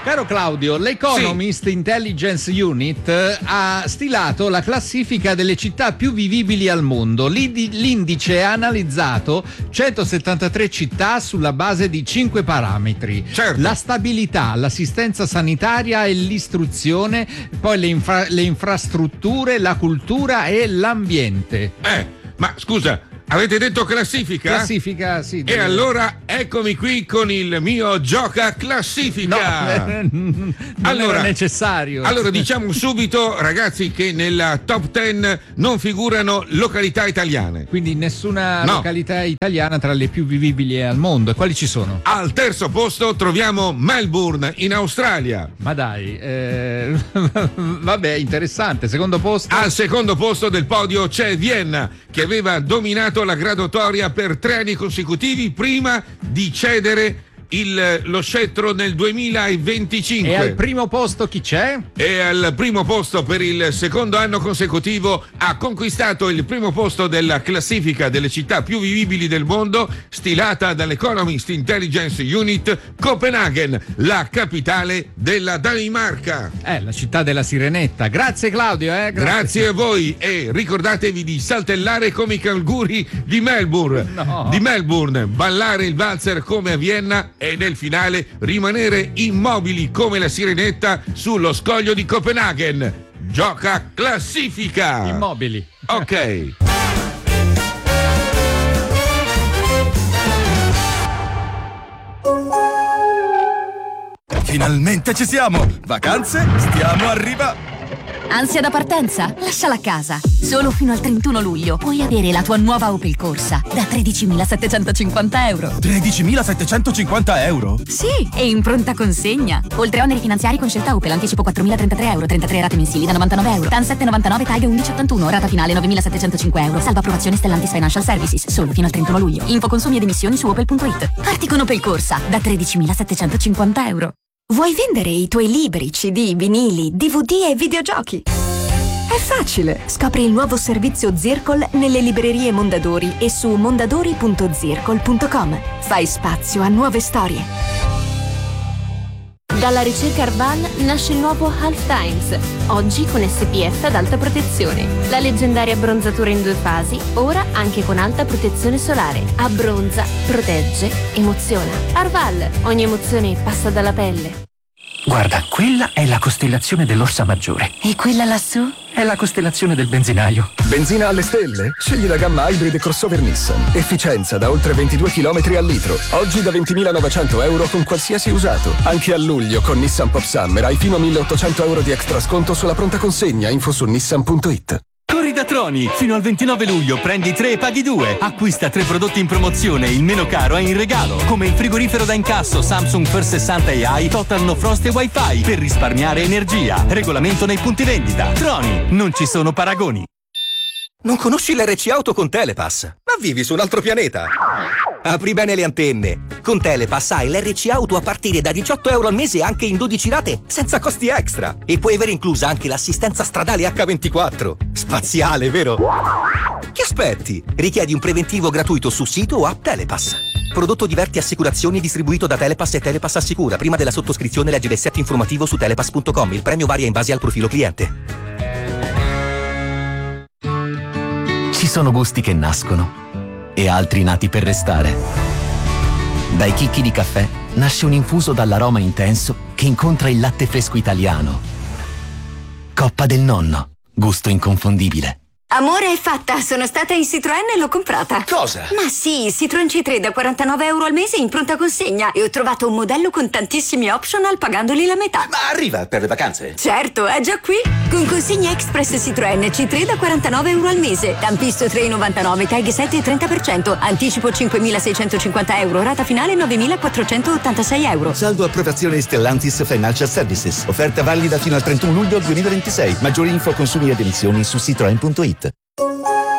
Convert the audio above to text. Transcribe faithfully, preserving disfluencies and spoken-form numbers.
Caro Claudio, l'Economist sì. Intelligence Unit ha stilato la classifica delle città più vivibili al mondo. L'indice ha analizzato centosettantatré città sulla base di cinque parametri. Certo. La stabilità, l'assistenza sanitaria e l'istruzione, poi le, infra- le infrastrutture, la cultura e l'ambiente. Eh, ma scusa, avete detto classifica? Classifica, sì. E allora eccomi qui con il mio gioca classifica. No, non allora, era necessario. Allora diciamo subito, ragazzi, che nella top dieci non figurano località italiane. Quindi nessuna no. località italiana tra le più vivibili al mondo. E quali ci sono? Al terzo posto troviamo Melbourne in Australia. Ma dai, eh, vabbè, interessante. Secondo posto? Al secondo posto del podio c'è Vienna, che aveva dominato la graduatoria per tre anni consecutivi prima di cedere il, lo scettro nel duemilaventicinque. E al primo posto chi c'è? E al primo posto per il secondo anno consecutivo ha conquistato il primo posto della classifica delle città più vivibili del mondo, stilata dall'Economist Intelligence Unit, Copenaghen, la capitale della Danimarca. Eh, la città della Sirenetta. Grazie Claudio, eh? Grazie. Grazie a voi e ricordatevi di saltellare come i canguri di Melbourne. No. Di Melbourne, ballare il valzer come a Vienna e nel finale rimanere immobili come la Sirenetta sullo scoglio di Copenaghen. Gioca classifica. Immobili. Ok. Finalmente ci siamo! Vacanze? Stiamo arrivando! Ansia da partenza? Lasciala a casa. Solo fino al trentuno luglio puoi avere la tua nuova Opel Corsa da tredicimilasettecentocinquanta euro. tredicimilasettecentocinquanta euro? Sì, e in pronta consegna. Oltre a oneri finanziari con scelta Opel, anticipo quattromilatrentatré euro, trentatré rate mensili da novantanove euro. T A N sette virgola novantanove, T A G undici virgola ottantuno, rata finale novemilasettecentocinque euro. Salvo approvazione Stellantis Financial Services, solo fino al trentuno luglio. Info consumi ed emissioni su opel punto it. Parti con Opel Corsa da tredicimilasettecentocinquanta euro. Vuoi vendere i tuoi libri, C D, vinili, D V D e videogiochi? È facile! Scopri il nuovo servizio Zircol nelle librerie Mondadori e su mondadori punto zircol punto com. Fai spazio a nuove storie. Dalla ricerca Arval nasce il nuovo Half Times, oggi con S P F ad alta protezione. La leggendaria abbronzatura in due fasi, ora anche con alta protezione solare. Abbronza, protegge, emoziona. Arval, ogni emozione passa dalla pelle. Guarda, quella è la costellazione dell'Orsa Maggiore. E quella lassù? È la costellazione del benzinaio. Benzina alle stelle? Scegli la gamma Hybrid crossover Nissan. Efficienza da oltre ventidue chilometri al litro. Oggi da ventimilanovecento euro con qualsiasi usato. Anche a luglio con Nissan Pop Summer hai fino a milleottocento euro di extra sconto sulla pronta consegna. Info su nissan punto it. Corri da Troni! Fino al ventinove luglio prendi tre e paghi due. Acquista tre prodotti in promozione, il meno caro è in regalo. Come il frigorifero da incasso Samsung First sessanta A I Total No Frost e Wi-Fi per risparmiare energia. Regolamento nei punti vendita. Troni, non ci sono paragoni. Non conosci l'R C Auto con Telepass? Ma vivi su un altro pianeta! Apri bene le antenne! Con Telepass hai l'R C Auto a partire da diciotto euro al mese anche in dodici rate, senza costi extra! E puoi avere inclusa anche l'assistenza stradale acca ventiquattro. Spaziale, vero? Che aspetti? Richiedi un preventivo gratuito su sito o app Telepass. Prodotto Diverti Assicurazioni distribuito da Telepass e Telepass Assicura. Prima della sottoscrizione leggi l'assetto informativo su telepass punto com. Il premio varia in base al profilo cliente. Ci sono gusti che nascono e altri nati per restare. Dai chicchi di caffè nasce un infuso dall'aroma intenso che incontra il latte fresco italiano. Coppa del nonno, gusto inconfondibile. Amore, è fatta! Sono stata in Citroën e l'ho comprata. Cosa? Ma sì, Citroën C tre da quarantanove euro al mese in pronta consegna e ho trovato un modello con tantissimi optional pagandoli la metà. Ma arriva per le vacanze? Certo, è già qui! Con consegna express Citroën C tre da quarantanove euro al mese, Tampisto tre virgola novantanove, Tag sette trenta per cento, anticipo cinquemilaseicentocinquanta euro, rata finale novemilaquattrocentottantasei euro. Saldo approvazione Stellantis Financial Services. Offerta valida fino al trentuno luglio duemilaventisei. Maggiori info, consumi ed emissioni su citroen punto it.